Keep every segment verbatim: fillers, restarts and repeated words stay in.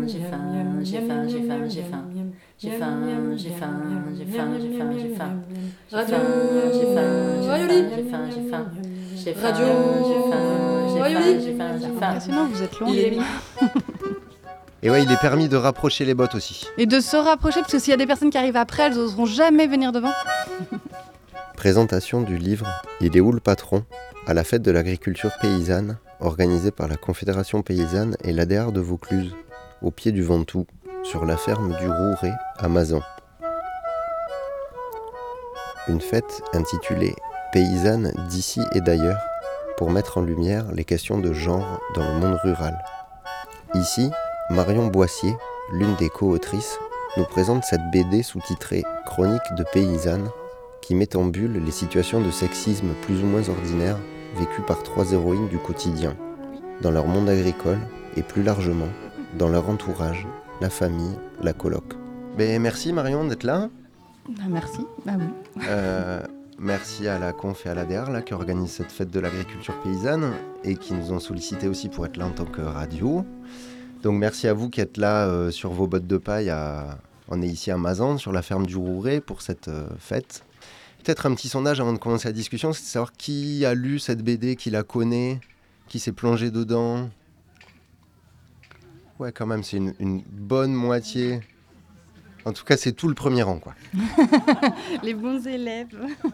J'ai faim, j'ai faim, j'ai faim, j'ai faim. J'ai faim, j'ai faim, j'ai faim, j'ai faim, j'ai faim. Radio, j'ai faim, j'ai faim, j'ai faim, j'ai faim. Radio, j'ai faim, j'ai faim, j'ai faim, j'ai faim. Impressionnant, vous êtes loin. Et ouais, il est permis de rapprocher les bottes aussi. Et de se rapprocher, parce que s'il y a des personnes qui arrivent après, elles n'oseront jamais venir devant. Présentation du livre « Il est où le patron ?» à la fête de l'agriculture paysanne, organisée par la Confédération paysanne et l'A D R de Vaucluse, au pied du Ventoux, sur la ferme du Rouret à Mazan. Une fête intitulée « Paysanne d'ici et d'ailleurs » pour mettre en lumière les questions de genre dans le monde rural. Ici, Marion Boissier, l'une des co-autrices, nous présente cette B D sous-titrée « Chronique de paysanne » qui met en bulle les situations de sexisme plus ou moins ordinaires vécues par trois héroïnes du quotidien, dans leur monde agricole et plus largement, dans leur entourage, la famille, la coloc. Ben, merci Marion d'être là. Bah, merci, bah oui. Euh, merci à la Conf et à l'A D R là, qui organisent cette fête de l'agriculture paysanne et qui nous ont sollicité aussi pour être là en tant que radio. Donc merci à vous qui êtes là euh, sur vos bottes de paille. À... On est ici à Mazan, sur la ferme du Rouret pour cette euh, fête. Peut-être un petit sondage avant de commencer la discussion, c'est de savoir qui a lu cette B D, qui la connaît, qui s'est plongé dedans. Ouais, quand même, c'est une, une bonne moitié. En tout cas, c'est tout le premier rang, quoi. Les bons élèves.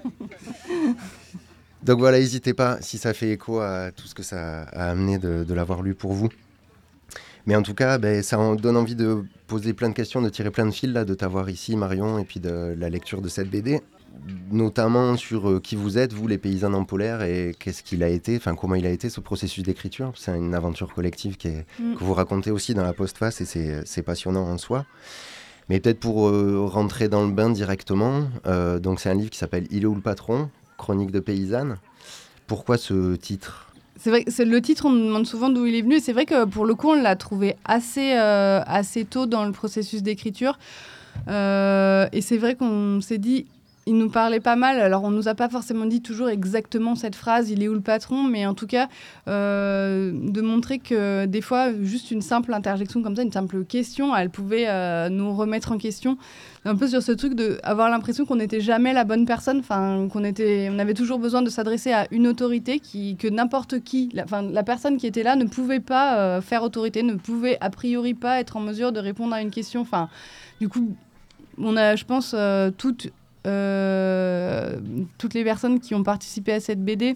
Donc voilà, n'hésitez pas, si ça fait écho à tout ce que ça a amené de, de l'avoir lu pour vous. Mais en tout cas, ben, ça en donne envie de poser plein de questions, de tirer plein de fils là, de t'avoir ici, Marion, et puis de la lecture de cette B D. Notamment sur euh, qui vous êtes, vous les paysans en polaire, et qu'est-ce qu'il a été, enfin comment il a été ce processus d'écriture. C'est une aventure collective qui est, mm. que vous racontez aussi dans la postface et c'est, c'est passionnant en soi. Mais peut-être pour euh, rentrer dans le bain directement, euh, donc c'est un livre qui s'appelle « Il est où le patron ?» Chronique de paysanne. Pourquoi ce titre ? C'est vrai, c'est le titre, on me demande souvent d'où il est venu. Et c'est vrai que pour le coup, on l'a trouvé assez, euh, assez tôt dans le processus d'écriture. Euh, et c'est vrai qu'on s'est dit... Il nous parlait pas mal, alors on nous a pas forcément dit toujours exactement cette phrase, il est où le patron, mais en tout cas, euh, de montrer que des fois, juste une simple interjection comme ça, une simple question, elle pouvait euh, nous remettre en question, un peu sur ce truc d'avoir l'impression qu'on n'était jamais la bonne personne, enfin qu'on était, on avait toujours besoin de s'adresser à une autorité, qui, que n'importe qui, la, la personne qui était là ne pouvait pas euh, faire autorité, ne pouvait a priori pas être en mesure de répondre à une question, enfin du coup, on a, je pense, euh, toutes... Euh, toutes les personnes qui ont participé à cette B D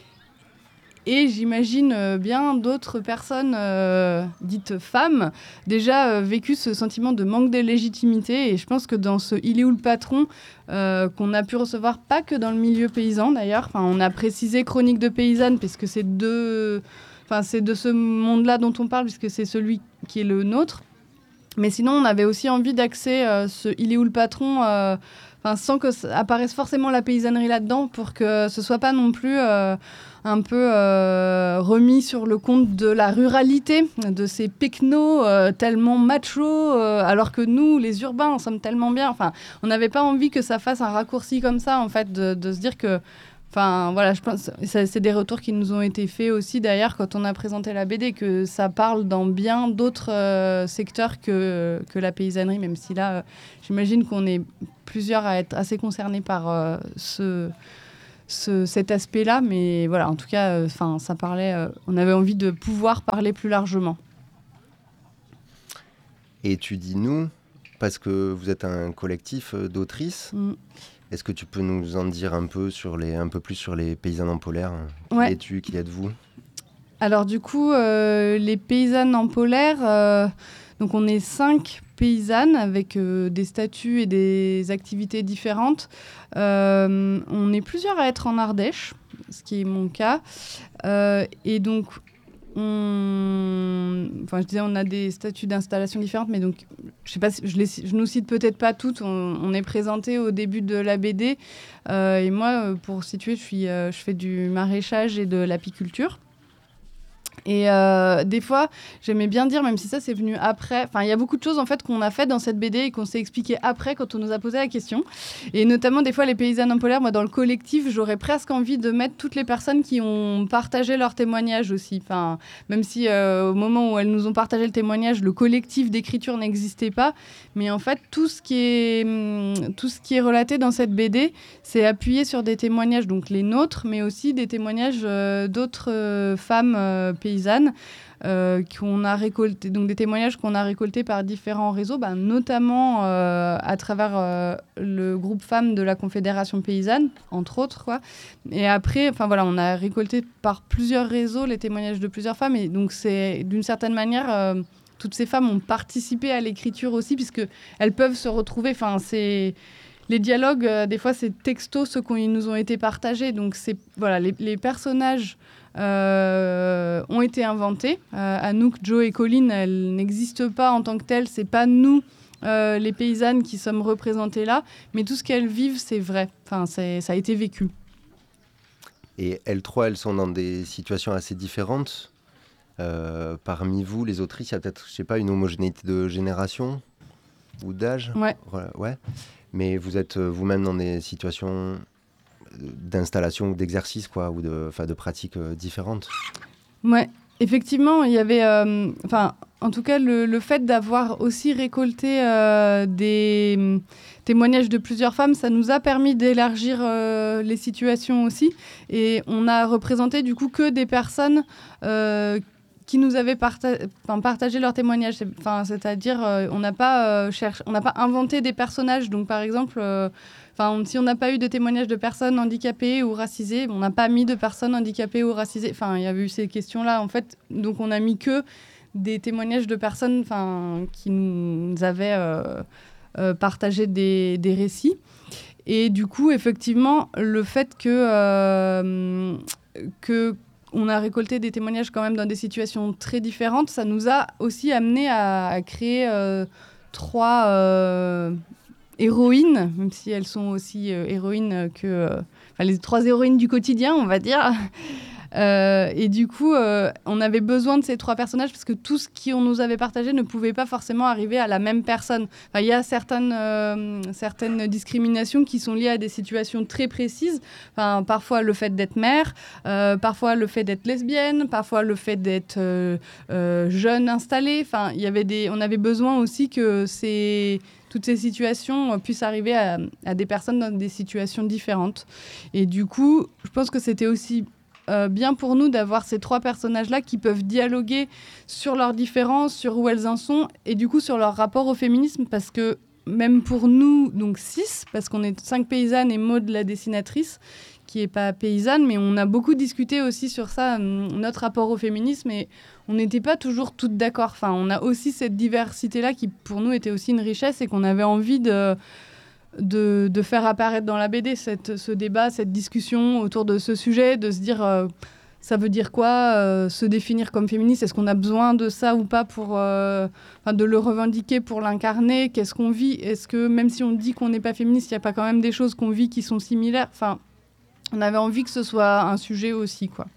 et j'imagine euh, bien d'autres personnes euh, dites femmes déjà euh, vécu ce sentiment de manque de légitimité et je pense que dans ce « Il est où le patron ?» euh, qu'on a pu recevoir pas que dans le milieu paysan d'ailleurs, enfin, on a précisé chronique de paysanne puisque c'est de, enfin, c'est de ce monde-là dont on parle puisque c'est celui qui est le nôtre, mais sinon on avait aussi envie d'axer euh, ce « Il est où le patron ?» euh, Enfin, sans que ça apparaisse forcément la paysannerie là-dedans, pour que ce soit pas non plus euh, un peu euh, remis sur le compte de la ruralité, de ces pecnos euh, tellement machos, euh, alors que nous, les urbains, on sommes tellement bien. Enfin, on n'avait pas envie que ça fasse un raccourci comme ça, en fait, de, de se dire que... Enfin, voilà, je pense ça, c'est des retours qui nous ont été faits aussi, d'ailleurs, quand on a présenté la B D, que ça parle dans bien d'autres euh, secteurs que, que la paysannerie, même si là, euh, j'imagine qu'on est plusieurs à être assez concernés par euh, ce, ce, cet aspect-là. Mais voilà, en tout cas, euh, ça parlait, euh, on avait envie de pouvoir parler plus largement. Et tu dis « nous » parce que vous êtes un collectif d'autrices. Mm. Est-ce que tu peux nous en dire un peu, sur les, un peu plus sur les paysannes en polaire ? Ouais. Qui es-tu ? Qui êtes-vous ? Alors du coup, euh, les paysannes en polaire, euh, donc on est cinq paysannes avec euh, des statuts et des activités différentes. Euh, on est plusieurs à être en Ardèche, ce qui est mon cas. Euh, et donc, on... Enfin, je disais, on a des statuts d'installation différentes, mais donc, je sais pas, si, je, les, je nous cite peut-être pas toutes. On, on est présenté au début de la B D. Euh, et moi, pour situer, je, suis, euh, je fais du maraîchage et de l'apiculture. Et euh, des fois, j'aimais bien dire, même si ça c'est venu après, enfin il y a beaucoup de choses en fait qu'on a fait dans cette B D et qu'on s'est expliqué après quand on nous a posé la question. Et notamment des fois les paysannes en polaire, moi dans le collectif, j'aurais presque envie de mettre toutes les personnes qui ont partagé leur témoignage aussi. Enfin, même si euh, au moment où elles nous ont partagé le témoignage, le collectif d'écriture n'existait pas, mais en fait tout ce qui est hum, tout ce qui est relaté dans cette B D, c'est appuyé sur des témoignages, donc les nôtres, mais aussi des témoignages euh, d'autres euh, femmes euh, paysannes. Euh, qu'on a récolté, donc des témoignages qu'on a récoltés par différents réseaux, bah, notamment euh, à travers euh, le groupe femmes de la Confédération paysanne, entre autres, quoi. Et après, enfin voilà, on a récolté par plusieurs réseaux les témoignages de plusieurs femmes, et donc c'est d'une certaine manière, euh, toutes ces femmes ont participé à l'écriture aussi, puisque elles peuvent se retrouver. Enfin, c'est les dialogues, euh, des fois, c'est texto ceux qui nous ont été partagés, donc c'est voilà, les, les personnages. Euh, ont été inventés. Euh, Anouk, Joe et Colline, elles n'existent pas en tant que telles. C'est pas nous, euh, les paysannes, qui sommes représentées là, mais tout ce qu'elles vivent, c'est vrai. Enfin, c'est, ça a été vécu. Et elles trois, elles sont dans des situations assez différentes. Euh, parmi vous, les autrices, il y a peut-être, je sais pas, une homogénéité de génération ou d'âge. Ouais. Voilà, ouais. Mais vous êtes euh, vous-même dans des situations d'installation ou d'exercice, quoi, ou de, de pratiques euh, différentes. Ouais, effectivement, il y avait, enfin, euh, en tout cas, le, le fait d'avoir aussi récolté euh, des témoignages de plusieurs femmes, ça nous a permis d'élargir euh, les situations aussi, et on a représenté du coup que des personnes euh, qui nous avaient parta- enfin, partagé leurs témoignages. C'est, c'est-à-dire, euh, on n'a pas euh, cherché, on n'a pas inventé des personnages. Donc, par exemple. Euh, Enfin, si on n'a pas eu de témoignages de personnes handicapées ou racisées, on n'a pas mis de personnes handicapées ou racisées. Enfin, il y avait eu ces questions-là, en fait. Donc, on a mis que des témoignages de personnes enfin, qui nous avaient euh, euh, partagé des, des récits. Et du coup, effectivement, le fait que, euh, que on a récolté des témoignages quand même dans des situations très différentes, ça nous a aussi amené à, à créer euh, trois... Euh, héroïnes, même si elles sont aussi euh, héroïnes que... Euh, enfin, les trois héroïnes du quotidien, on va dire. Euh, et du coup, euh, on avait besoin de ces trois personnages parce que tout ce qu'on nous avait partagé ne pouvait pas forcément arriver à la même personne. Enfin, il y a certaines, euh, certaines discriminations qui sont liées à des situations très précises. Enfin, parfois le fait d'être mère, euh, parfois le fait d'être lesbienne, parfois le fait d'être euh, euh, jeune installée. Enfin, il y avait des, on avait besoin aussi que ces... toutes ces situations puissent arriver à, à des personnes dans des situations différentes. Et du coup, je pense que c'était aussi euh, bien pour nous d'avoir ces trois personnages-là qui peuvent dialoguer sur leurs différences, sur où elles en sont, et du coup sur leur rapport au féminisme, parce que même pour nous, donc six, parce qu'on est cinq paysannes et Maud la dessinatrice, qui n'est pas paysanne, mais on a beaucoup discuté aussi sur ça, notre rapport au féminisme, et on n'était pas toujours toutes d'accord. Enfin, on a aussi cette diversité-là qui, pour nous, était aussi une richesse et qu'on avait envie de, de, de faire apparaître dans la B D, cette, ce débat, cette discussion autour de ce sujet, de se dire, euh, ça veut dire quoi, euh, se définir comme féministe, est-ce qu'on a besoin de ça ou pas pour, euh, de le revendiquer, pour l'incarner, qu'est-ce qu'on vit, est-ce que même si on dit qu'on n'est pas féministe, il n'y a pas quand même des choses qu'on vit qui sont similaires. Enfin, on avait envie que ce soit un sujet aussi, quoi.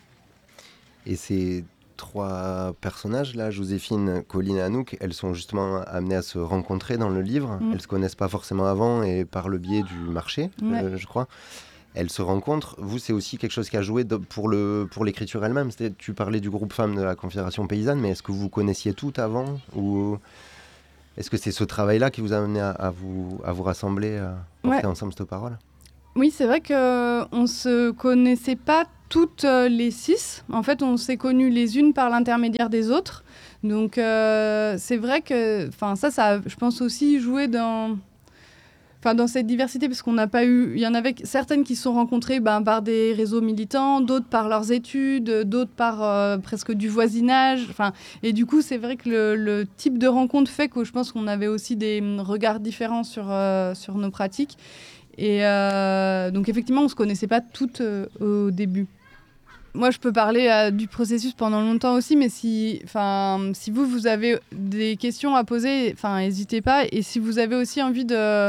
Et ces trois personnages-là, Joséphine, Colline et Anouk, elles sont justement amenées à se rencontrer dans le livre. Mmh. Elles ne se connaissent pas forcément avant et par le biais du marché, ouais. euh, je crois. Elles se rencontrent. Vous, c'est aussi quelque chose qui a joué de, pour, le, pour l'écriture elle-même. C'est, tu parlais du groupe femmes de la Confédération paysanne, mais est-ce que vous connaissiez toutes avant, ou est-ce que c'est ce travail-là qui vous a amené à, à, vous, à vous rassembler, à porter ouais. ensemble cette parole ? Oui, c'est vrai qu'on ne se connaissait pas toutes euh, les six. En fait, on s'est connues les unes par l'intermédiaire des autres. Donc, euh, c'est vrai que ça, ça a, je pense, aussi joué dans, dans cette diversité, parce qu'on n'a pas eu... Il y en avait certaines qui se sont rencontrées ben, par des réseaux militants, d'autres par leurs études, d'autres par euh, presque du voisinage. Et du coup, c'est vrai que le, le type de rencontre fait que je pense qu'on avait aussi des regards différents sur, euh, sur nos pratiques. Et euh, donc, effectivement, on ne se connaissait pas toutes euh, au début. Moi, je peux parler euh, du processus pendant longtemps aussi, mais si, si vous, vous avez des questions à poser, n'hésitez pas. Et si vous avez aussi envie de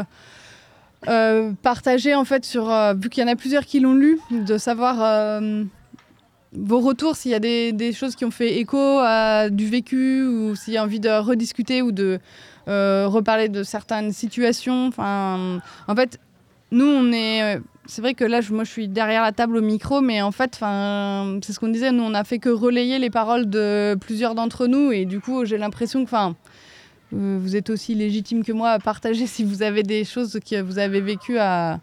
euh, partager, en fait, sur, euh, vu qu'il y en a plusieurs qui l'ont lu, de savoir... Euh, vos retours, s'il y a des, des choses qui ont fait écho à du vécu, ou s'il y a envie de rediscuter ou de euh, reparler de certaines situations. Enfin, en fait, nous, on est... C'est vrai que là, je, moi, je suis derrière la table au micro, mais en fait, c'est ce qu'on disait, nous, on a fait que relayer les paroles de plusieurs d'entre nous, et du coup, j'ai l'impression que euh, vous êtes aussi légitime que moi à partager si vous avez des choses que vous avez vécues à,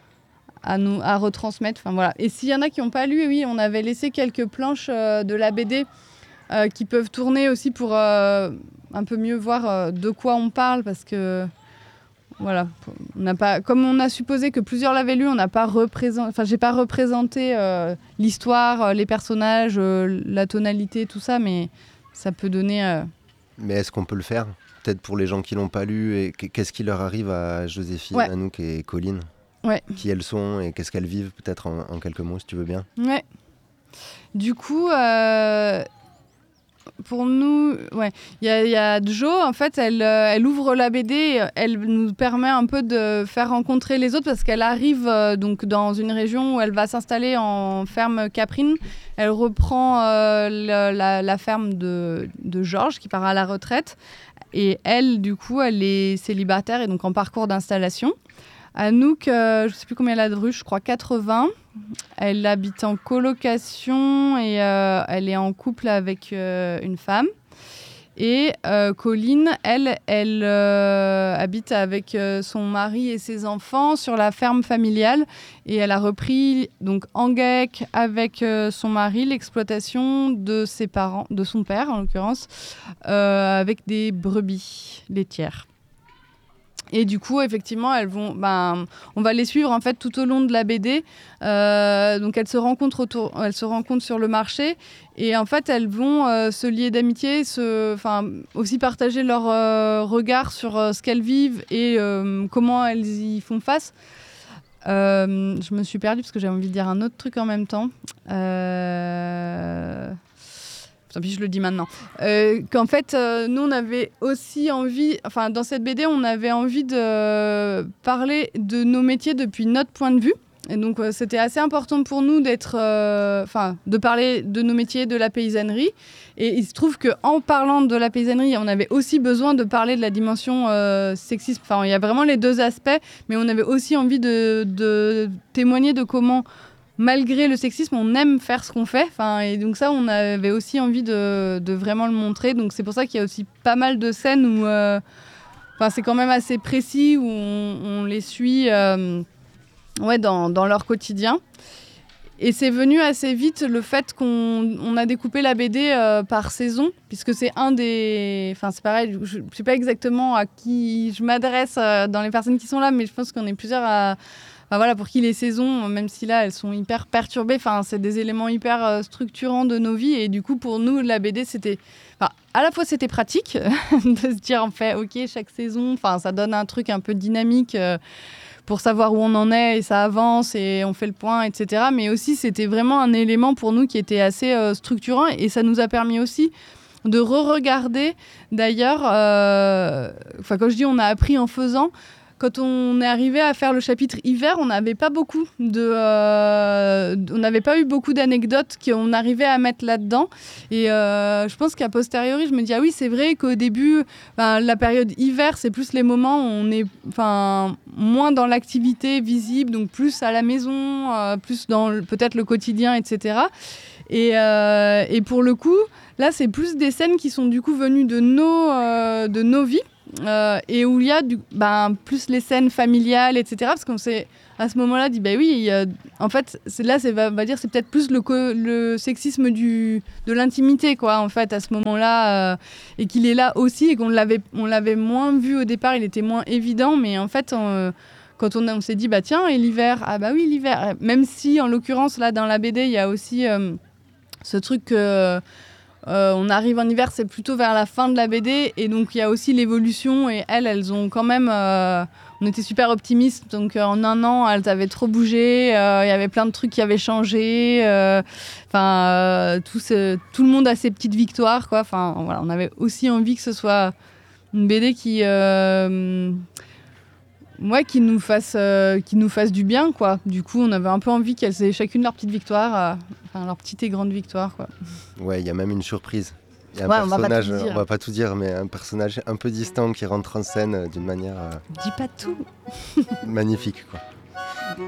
à, nous, à retransmettre. Voilà. Et s'il y en a qui n'ont pas lu, oui, on avait laissé quelques planches euh, de la B D euh, qui peuvent tourner aussi pour euh, un peu mieux voir euh, de quoi on parle, parce que... Voilà, on n'a pas, comme on a supposé que plusieurs l'avaient lu, on n'a pas représenté, enfin j'ai pas représenté euh, l'histoire, euh, les personnages, euh, la tonalité, tout ça, mais ça peut donner. Euh... Mais est-ce qu'on peut le faire ? Peut-être pour les gens qui l'ont pas lu, et qu'est-ce qui leur arrive à Joséphine, ouais. Anouk et Colline ? Ouais. Qui elles sont et qu'est-ce qu'elles vivent, peut-être en, en quelques mots, si tu veux bien. Ouais. Du coup. Euh... Pour nous, ouais, il y, y a Jo, en fait, elle, euh, elle ouvre la B D, elle nous permet un peu de faire rencontrer les autres parce qu'elle arrive euh, donc dans une région où elle va s'installer en ferme caprine. Elle reprend euh, le, la, la ferme de, de Georges qui part à la retraite et elle, du coup, elle est célibataire et donc en parcours d'installation. Anouk, euh, je ne sais plus combien elle a de ruches, je crois quatre-vingts. Elle habite en colocation et euh, elle est en couple avec euh, une femme. Et euh, Colline, elle, elle euh, habite avec euh, son mari et ses enfants sur la ferme familiale. Et elle a repris donc en GAEC avec euh, son mari l'exploitation de ses parents, de son père en l'occurrence, euh, avec des brebis laitières. Et du coup, effectivement, elles vont, ben, on va les suivre en fait tout au long de la B D. Euh, donc, elles se rencontrent autour, elles se rencontrent sur le marché, et en fait, elles vont euh, se lier d'amitié, se, enfin, aussi partager leur euh, regard sur euh, ce qu'elles vivent et euh, comment elles y font face. Euh, je me suis perdue parce que j'avais envie de dire un autre truc en même temps. Euh... Tant pis, je le dis maintenant. Euh, qu'en fait, euh, nous, on avait aussi envie... Enfin, dans cette B D, on avait envie de parler de nos métiers depuis notre point de vue. Et donc, euh, c'était assez important pour nous d'être... Enfin, euh, de parler de nos métiers, de la paysannerie. Et il se trouve qu'en parlant de la paysannerie, on avait aussi besoin de parler de la dimension euh, sexisme. Enfin, il y a vraiment les deux aspects. Mais on avait aussi envie de, de témoigner de comment... Malgré le sexisme, on aime faire ce qu'on fait. Enfin, et donc ça, on avait aussi envie de, de vraiment le montrer. Donc c'est pour ça qu'il y a aussi pas mal de scènes où euh, c'est quand même assez précis, où on, on les suit euh, ouais, dans, dans leur quotidien. Et c'est venu assez vite le fait qu'on on a découpé la B D euh, par saison, puisque c'est un des... Enfin, c'est pareil, je ne sais pas exactement à qui je m'adresse euh, dans les personnes qui sont là, mais je pense qu'on est plusieurs à... Enfin, voilà, pour qui les saisons, même si là, elles sont hyper perturbées, enfin, c'est des éléments hyper euh, structurants de nos vies. Et du coup, pour nous, la B D, c'était... Enfin, à la fois, c'était pratique de se dire, en fait, OK, chaque saison, enfin, ça donne un truc un peu dynamique euh, pour savoir où on en est, et ça avance, et on fait le point, et cetera. Mais aussi, c'était vraiment un élément pour nous qui était assez euh, structurant. Et ça nous a permis aussi de re-regarder, d'ailleurs... Euh... Enfin, quand je dis on a appris en faisant... Quand on est arrivé à faire le chapitre hiver, on n'avait pas beaucoup de, euh, on n'avait pas eu beaucoup d'anecdotes qu'on arrivait à mettre là-dedans. Et euh, je pense qu'à posteriori, je me dis ah oui, c'est vrai qu'au début, la période hiver, c'est plus les moments où on est, enfin, moins dans l'activité visible, donc plus à la maison, euh, plus dans le, peut-être le quotidien, et cetera. Et, euh, et pour le coup, là, c'est plus des scènes qui sont du coup venues de nos, euh, de nos vies. Euh, et où il y a du, ben, plus les scènes familiales, et cetera. Parce qu'on s'est à ce moment-là dit, bah oui, euh, en fait, c'est, là, c'est, va, va dire, c'est peut-être plus le, co- le sexisme du, de l'intimité, quoi, en fait, à ce moment-là. Euh, et qu'il est là aussi, et qu'on l'avait, on l'avait moins vu au départ, il était moins évident. Mais en fait, on, quand on, a, on s'est dit, bah tiens, et l'hiver ? Ah bah oui, l'hiver. Même si, en l'occurrence, là, dans la B D, il y a aussi euh, ce truc que... Euh, Euh, on arrive en hiver, c'est plutôt vers la fin de la B D, et donc il y a aussi l'évolution, et elles, elles ont quand même... Euh, on était super optimistes, donc euh, en un an, elles avaient trop bougé, il euh, y avait plein de trucs qui avaient changé, enfin, euh, euh, tout, ce, tout le monde a ses petites victoires, quoi. Enfin, voilà, on avait aussi envie que ce soit une B D qui... Euh, ouais, qui nous fassent, euh, qui nous fassent du bien, quoi. Du coup, on avait un peu envie qu'elles aient chacune leur petite victoire, euh, enfin leur petite et grande victoire, quoi. Ouais, il y a même une surprise. Il y a Ouais, un on va pas personnage, tout dire. on va pas tout dire, mais un personnage un peu distant qui rentre en scène euh, d'une manière euh, Dis pas tout. magnifique, quoi.